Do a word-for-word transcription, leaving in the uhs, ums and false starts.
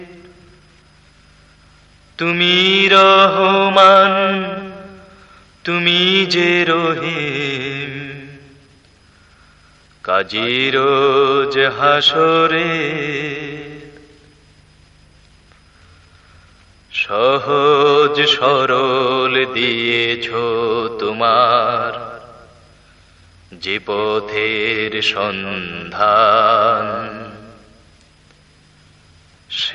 তুমি রহমান, তুমি যে রহিম, কাজী রোজ হাসরে সহজ সরল দিয়েছ তোমার যে পথের সন্ধান।